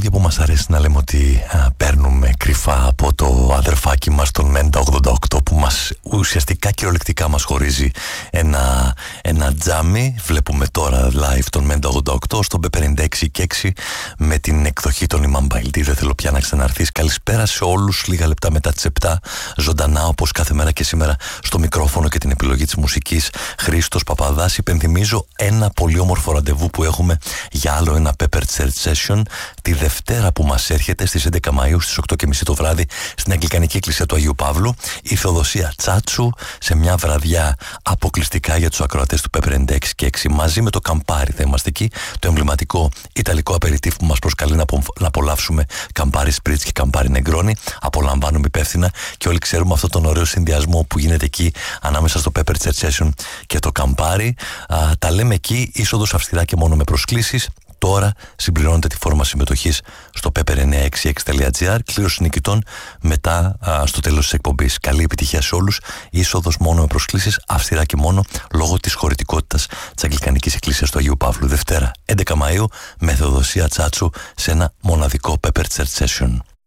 τραγούδια που μας αρέσει να λέμε ότι παίρνουμε κρυφά από το αδερφάκι μας τον Μέντα 88, που μας ουσιαστικά κυριολεκτικά μας χωρίζει ένα τζάμι. Βλέπουμε τώρα live τον Μέντα 88 στον P56 και 6 με την εκδοχή των Imam Baldi. Δεν θέλω πια να ξαναρθείς. Καλησπέρα σε όλους, λίγα λεπτά μετά τις 7, ζωντανά όπως κάθε μέρα και σήμερα στο μικρόφωνο και την επιλογή της μουσικής, Χρήστος Παπαδάς. Υπενθυμίζω ένα πολύ όμορφο ραντεβού που έχουμε για άλλο ένα Pepper Church Session τη Δευτέρα που μας έρχεται στις 11 Μαΐου στις 8.30 το βράδυ στην Αγγλικανική Εκκλησία του Αγίου Παύλου, η Θεοδοσία Τσάτσου, σε μια βραδιά αποκλειστικά για τους ακροατές του P56 και 6. Μαζί με το Καμπάρι θα είμαστε εκεί, το εμβληματικό ιταλικό απεριτίφ που μας προσκαλεί να απολαύσουμε Καμπάρι Σπρίτς και Καμπάρι Νεγκρόνι. Απολαμβάνουμε υπεύθυνα και όλοι ξέρουμε αυτόν τον ωραίο συνδυασμό που γίνεται εκεί ανάμεσα στο Pepper Church Session και το Καμπάρι. Τα λέμε εκεί, είσοδος αυστηρά και μόνο με προσκλήσεις. Τώρα συμπληρώνετε τη φόρμα συμμετοχής στο pepper966.gr, κλήρωση νικητών μετά στο τέλος της εκπομπής. Καλή επιτυχία σε όλους. Είσοδος μόνο με προσκλήσεις, αυστηρά και μόνο λόγω της χωρητικότητας της Αγγλικανικής Εκκλησίας του Αγίου Παύλου. Δευτέρα 11 Μαΐου με Θεοδοσία Τσάτσου σε ένα μοναδικό Pepper Church Session.